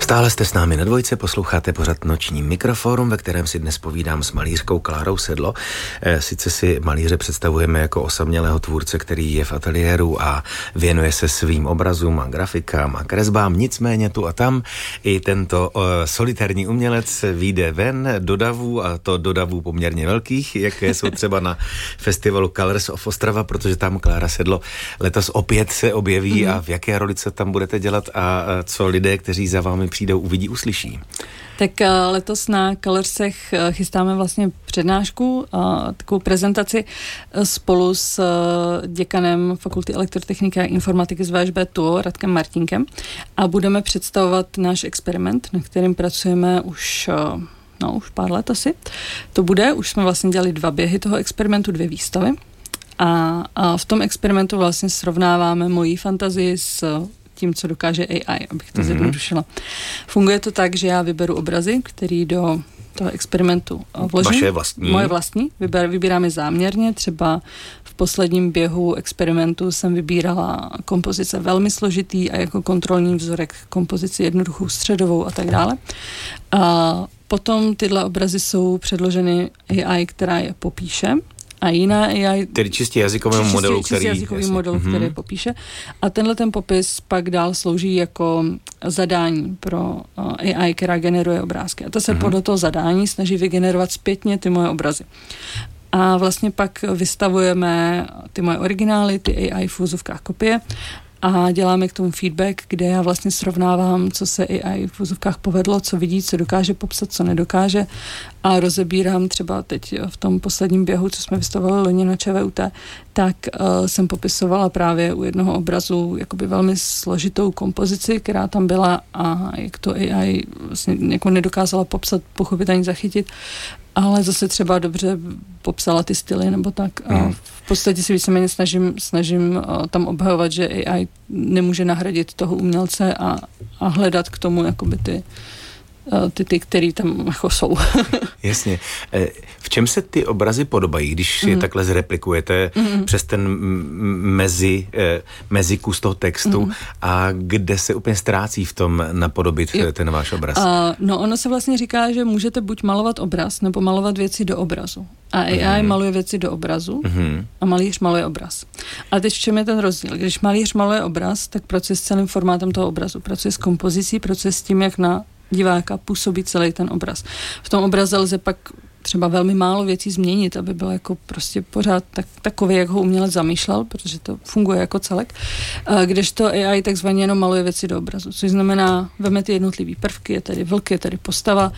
Stále jste s námi na Dvojce, posloucháte pořad Noční mikroforum, ve kterém si dnes povídám s malířkou Klárou Sedlo. Sice si malíře představujeme jako osamělého tvůrce, který je v ateliéru a věnuje se svým obrazům a grafikám a kresbám, nicméně tu a tam i tento solitérní umělec vyjde ven do davů, a to do davů poměrně velkých, jaké jsou třeba na festivalu Colors of Ostrava, protože tam Klára Sedlo letos opět se objeví a v jaké roli se tam budete dělat a co lidé, kteří za vámi přijdou, uvidí, uslyší. Tak letos na Colorsech chystáme vlastně přednášku, takovou prezentaci spolu s děkanem Fakulty elektrotechniky a informatiky z VŠB TUO, Radkem Martinkem, a budeme představovat náš experiment, na kterým pracujeme už pár let asi. Už jsme vlastně dělali 2 běhy toho experimentu, 2 výstavy, a v tom experimentu vlastně srovnáváme moji fantazii s tím, co dokáže AI, abych to zjednodušila. Funguje to tak, že já vyberu obrazy, který do toho experimentu vložím. Vaše vlastní? Moje vlastní. Vybírám je záměrně. Třeba v posledním běhu experimentu jsem vybírala kompozice velmi složitý a jako kontrolní vzorek kompozici jednoduchou středovou a tak dále. A potom tyhle obrazy jsou předloženy AI, která je popíše. A jiná AI... Tedy čistě jazykovému modelu, který popíše. A tenhle ten popis pak dál slouží jako zadání pro AI, která generuje obrázky. A to se podle toho zadání snaží vygenerovat zpětně ty moje obrazy. A vlastně pak vystavujeme ty moje originály, ty AI v úzovkách kopie, a děláme k tomu feedback, kde já vlastně srovnávám, co se AI v úzovkách povedlo, co vidí, co dokáže popsat, co nedokáže, a rozebírám třeba teď v tom posledním běhu, co jsme vystavovali loni na ČVUT, tak jsem popisovala právě u jednoho obrazu jakoby velmi složitou kompozici, která tam byla, a jak to AI vlastně jako nedokázala popsat, pochopit ani zachytit, ale zase třeba dobře popsala ty styly nebo tak. A v podstatě si víceméně snažím tam obhajovat, že AI nemůže nahradit toho umělce a hledat k tomu jakoby ty, který tam jako jsou. Jasně. V čem se ty obrazy podobají, když je takhle zreplikujete přes ten mezikus toho textu, a kde se úplně ztrácí v tom napodobit ten váš obraz? Ono se vlastně říká, že můžete buď malovat obraz, nebo malovat věci do obrazu. A AI maluje věci do obrazu a malíř maluje obraz. A teď v čem je ten rozdíl? Když malíř maluje obraz, tak pracuje s celým formátem toho obrazu. Pracuje s kompozicí, pracuje s tím, jak na diváka působí celý ten obraz. V tom obraze lze pak třeba velmi málo věcí změnit, aby byl jako prostě pořád takový, jak ho umělec zamýšlel, protože to funguje jako celek. Kdežto AI takzvaně jenom maluje věci do obrazu, což znamená, veme ty jednotlivý prvky, je tady vlk, je tady postava,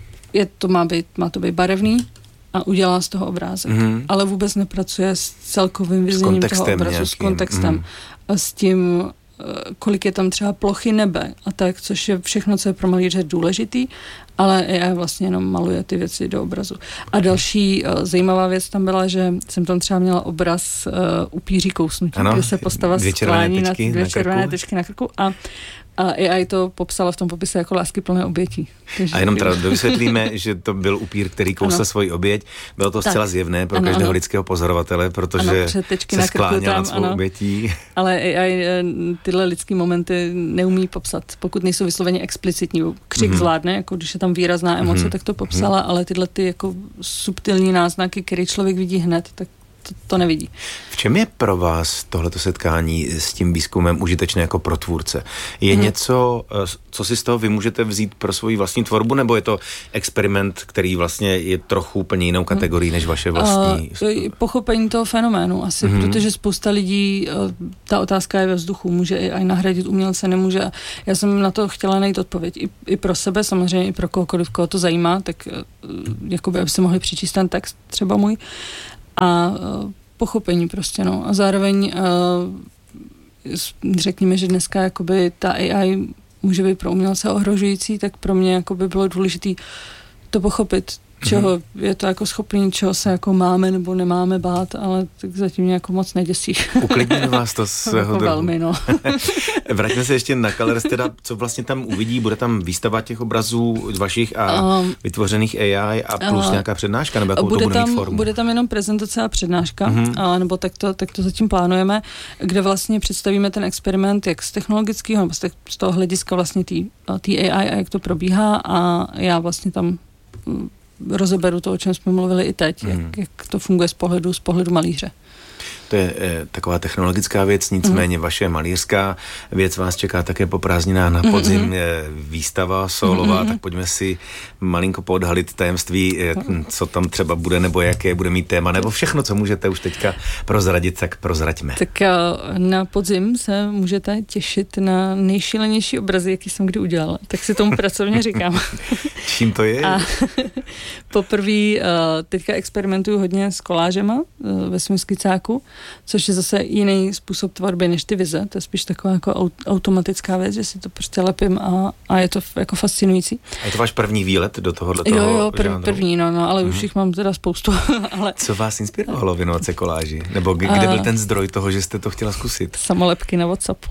má to být barevný a udělá z toho obrázek. Ale vůbec nepracuje s celkovým vyzněním toho obrazu, nějakým, s kontextem. A s tím, kolik je tam třeba plochy nebe a tak, což je všechno, co je pro malíře důležitý, ale AI vlastně jenom maluje ty věci do obrazu. A další zajímavá věc tam byla, že jsem tam třeba měla obraz upíří kousnutí, kde se postava sklání na 2 červené tečky na krku, a AI to popsala v tom popise jako láskyplné obětí. A jenom teda dovysvětlíme, že to byl upír, který kousl svoji oběť. Bylo to zcela zjevné pro každého lidského pozorovatele, protože se skláněla nad svou obětí. Ale AI tyhle lidský momenty neumí popsat, pokud nejsou vysloveně explicitní. Křik zvládne, jako když je tam výrazná emoce, tak to popsala, ale tyhle ty jako subtilní náznaky, který člověk vidí hned, tak to nevidí. V čem je pro vás tohleto setkání s tím výzkumem užitečné jako pro tvůrce? Je něco, co si z toho vy můžete vzít pro svoji vlastní tvorbu, nebo je to experiment, který vlastně je trochu úplně jinou kategorií než vaše vlastní? Pochopení toho fenoménu asi, protože spousta lidí, ta otázka je ve vzduchu, může AI nahradit umělce, nemůže. Já jsem na to chtěla najít odpověď i pro sebe, samozřejmě i pro kohokoliv, koho to zajímá, tak jakoby, aby se mohli přečíst ten text, třeba můj. A pochopení prostě, A zároveň řekněme, že dneska jakoby ta AI může být pro umělce ohrožující, tak pro mě jakoby bylo důležité to pochopit, čeho je to jako schopný, čeho se jako máme nebo nemáme bát, ale tak zatím mě jako moc neděsí. Uklidní vás to svého druhu. Velmi, no. Vraťme se ještě na Colors, teda, co vlastně tam uvidí, bude tam výstava těch obrazů vašich a vytvořených AI a plus nějaká přednáška, nebo jakou to bude mít formu? Bude tam jenom prezentace a přednáška, nebo tak to zatím plánujeme, kde vlastně představíme ten experiment jak z technologického, nebo z toho hlediska vlastně té AI a jak to probíhá a já vlastně tam rozeberu to, o čem jsme mluvili i teď, jak to funguje z pohledu malíře. To je taková technologická věc, nicméně vaše malířská věc vás čeká také po prázdninách na podzim, výstava solová, tak pojďme si malinko poodhalit tajemství, co tam třeba bude, nebo jaké bude mít téma, nebo všechno, co můžete už teďka prozradit, tak prozraďme. Tak na podzim se můžete těšit na nejšílenější obrazy, jaký jsem kdy udělala. Tak si tomu pracovně říkám. Čím to je? A poprvé teďka experimentuju hodně s kolážema ve svém skicáku, což je zase jiný způsob tvorby než ty vize. To je spíš taková jako automatická věc, že si to prostě lepím a je to jako fascinující. A je to váš první výlet do tohohle? Jo, první, no, ale už jich mám teda spoustu. Ale... Co vás inspirovalo věnovat se koláži? Nebo kde byl ten zdroj toho, že jste to chtěla zkusit? Samolepky na WhatsAppu.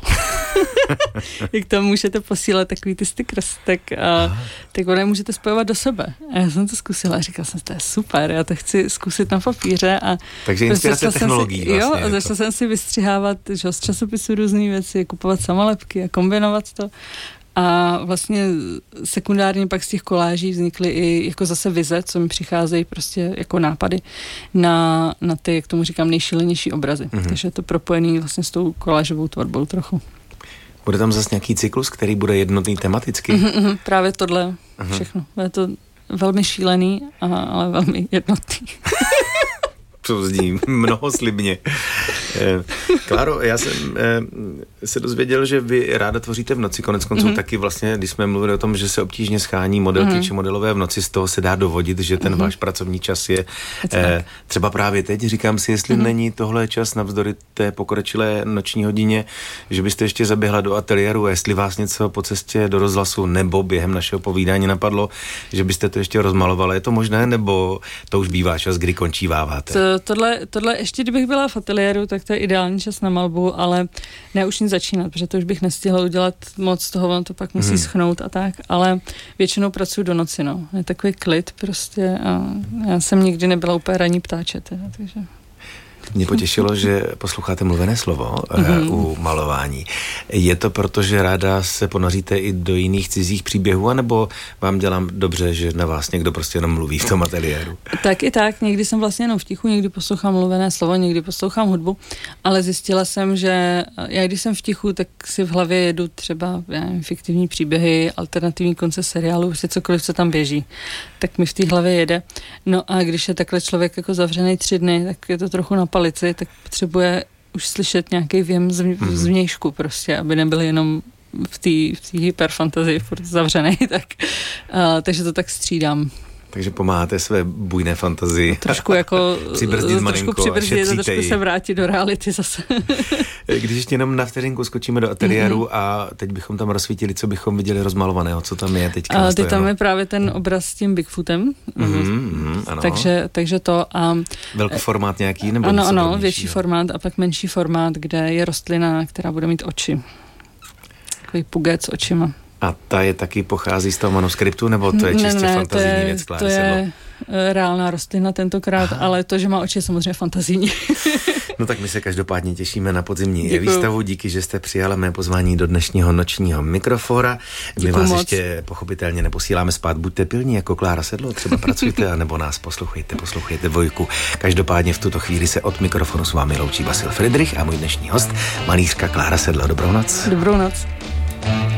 Jak tam můžete posílat takový ty stickers, tak ono můžete spojovat do sebe. A já jsem to zkusila a říkala jsem, to je super, já to chci zkusit na papíře. Takže inspirace technologií vlastně. Jo, a začala jsem si vystřihávat z časopisu různý věci, kupovat samolepky a kombinovat to. A vlastně sekundárně pak z těch koláží vznikly i jako zase vize, co mi přicházejí prostě jako nápady na ty, jak tomu říkám, nejšílenější obrazy. Takže je to propojený vlastně s tou kolážovou tvorbou trochu. Bude tam zase nějaký cyklus, který bude jednotný tematicky? Právě tohle všechno. Je to velmi šílený, ale velmi jednotný. To zní mnohoslibně. Kláro, já jsem se dozvěděl, že vy ráda tvoříte v noci, konec konců taky vlastně, když jsme mluvili o tom, že se obtížně schání modelky či modelové v noci, z toho se dá dovodit, že ten váš pracovní čas je třeba právě teď. Říkám si, jestli není tohle čas navzdory té pokročilé noční hodině, že byste ještě zaběhla do ateliéru a jestli vás něco po cestě do rozhlasu nebo během našeho povídání napadlo, že byste to ještě rozmalovala. Je to možné, nebo to už bývá čas, kdy končíváváte? Tohle ještě kdybych byla v ateliéru, tak to je ideální čas na malbu, ale ne už nic začínat, protože to už bych nestihla udělat moc toho, on to pak musí schnout a tak, ale většinou pracuji do noci, no. Je takový klid prostě a já jsem nikdy nebyla úplně ranní ptáče, teda, takže... Mě potěšilo, že posloucháte mluvené slovo u malování. Je to proto, že ráda se ponoříte i do jiných cizích příběhů, anebo vám dělám dobře, že na vás někdo prostě jenom mluví v tom ateliéru? Tak i tak, někdy jsem vlastně jenom v tichu, někdy poslouchám mluvené slovo, někdy poslouchám hudbu, ale zjistila jsem, že já když jsem v tichu, tak si v hlavě jedu třeba fiktivní příběhy, alternativní konce seriálu, prostě cokoliv, co tam běží, tak mi v té hlavě jede. No a když je takhle člověk jako zavřený 3 dny, tak je to trochu na palici, tak potřebuje už slyšet nějaký věm zvnějšku prostě, aby nebyl jenom v té hyperfantazii zavřenej, takže to tak střídám. Takže pomáháte své bujné fantazii. Trošku jako přibrzdit malinko a trošku se vrátit do reality zase. Když ještě jenom na vteřinku skočíme do ateliéru a teď bychom tam rozsvítili, co bychom viděli rozmalovaného, co tam je teďka nastojeno. Teď tam je právě ten obraz s tím Bigfootem. Ano. Takže to a... Velkoformát nějaký? Nebo ano, větší formát a pak menší formát, kde je rostlina, která bude mít oči. Takový pugec s očima. A ta je taky pochází z toho manuskriptu, nebo to je čistě fantazijní věc, Kláry Sedlo? To je reálná rostlina tentokrát, ale to, že má oči, je samozřejmě fantazijní. No tak my se každopádně těšíme na podzimní výstavu. Díky, že jste přijala mé pozvání do dnešního nočního mikrofora. My vás ještě pochopitelně neposíláme spát. Buďte pilní jako Klára Sedlo, třeba pracujte, anebo nás poslouchejte Vojku. Každopádně v tuto chvíli se od mikrofonu s vámi loučí Vasil Friedrich a můj dnešní host, malířka Klára Sedlo. Dobrou noc. Dobrou noc.